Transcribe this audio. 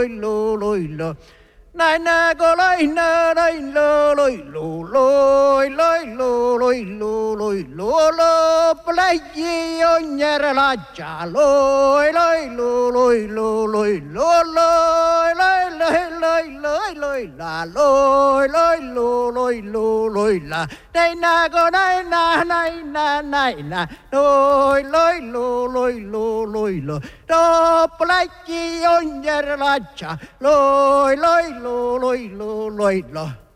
lo loi lo nai na go loi na loi lo loi lo loi loi lo loi lo loi lo lo plai o nyera la cha loi loi lo loi lo loi lo loi loi loi loi loi loi la loi loi lo loi lo loi la nai na go nai na nai na nai na loi loi lo loi lo loi lo do plai o nyera la cha loi loi lo loi lo loi lo